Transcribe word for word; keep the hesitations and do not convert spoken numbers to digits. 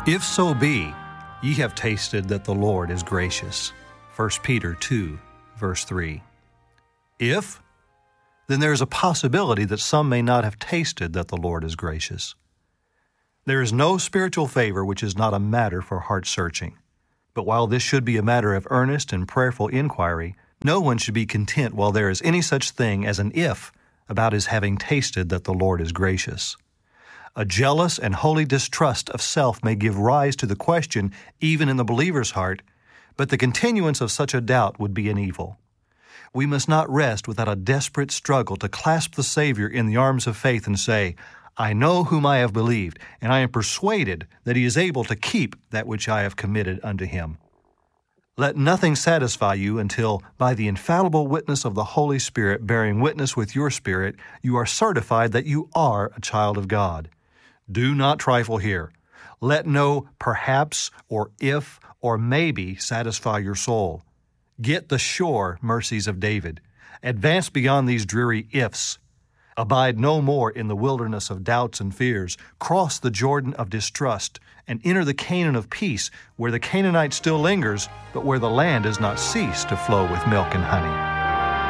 If so be, ye have tasted that the Lord is gracious. First Peter two, verse three. If, then there is a possibility that some may not have tasted that the Lord is gracious. There is no spiritual favor which is not a matter for heart-searching. But while this should be a matter of earnest and prayerful inquiry, no one should be content while there is any such thing as an if about his having tasted that the Lord is gracious. A jealous and holy distrust of self may give rise to the question even in the believer's heart, but the continuance of such a doubt would be an evil. We must not rest without a desperate struggle to clasp the Savior in the arms of faith and say, I know whom I have believed, and I am persuaded that He is able to keep that which I have committed unto Him. Let nothing satisfy you until, by the infallible witness of the Holy Spirit bearing witness with your spirit, you are certified that you are a child of God. Do not trifle here. Let no perhaps or if or maybe satisfy your soul. Get the sure mercies of David. Advance beyond these dreary ifs. Abide no more in the wilderness of doubts and fears. Cross the Jordan of distrust and enter the Canaan of peace, where the Canaanite still lingers, but where the land does not cease to flow with milk and honey.